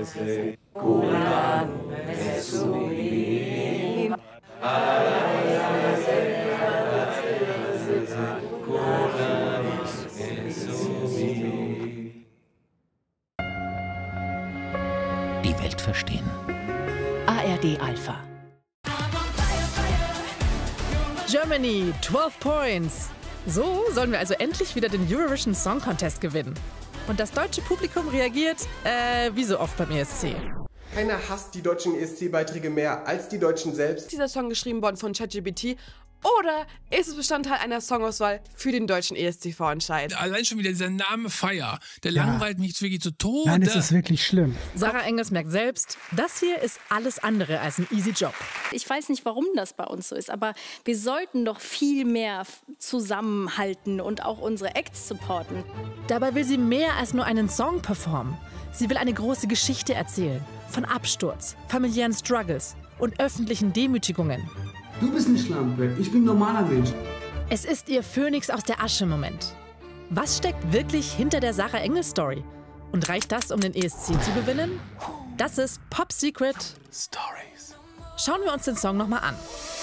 Die Welt verstehen. ARD Alpha. Germany, 12 Points. So sollen wir also endlich wieder den Eurovision Song Contest gewinnen. Und das deutsche Publikum reagiert, wie so oft beim ESC. Keiner hasst die deutschen ESC-Beiträge mehr als die Deutschen selbst. Ist dieser Song geschrieben worden von ChatGPT oder ist es Bestandteil einer Songauswahl für den deutschen ESC-Vorentscheid? Allein schon wieder dieser Name Fire, der langweilt mich wirklich zu Tode. Nein, es ist wirklich schlimm. Sarah Engels merkt selbst, das hier ist alles andere als ein easy Job. Ich weiß nicht, warum das bei uns so ist, aber wir sollten doch viel mehr zusammenhalten und auch unsere Acts supporten. Dabei will sie mehr als nur einen Song performen. Sie will eine große Geschichte erzählen. Von Absturz, familiären Struggles und öffentlichen Demütigungen. Du bist ein Schlampe, ich bin ein normaler Mensch. Es ist ihr Phönix aus der Asche-Moment. Was steckt wirklich hinter der Sarah Engels-Story? Und reicht das, um den ESC zu gewinnen? Das ist Pop Secret Stories. Schauen wir uns den Song nochmal an.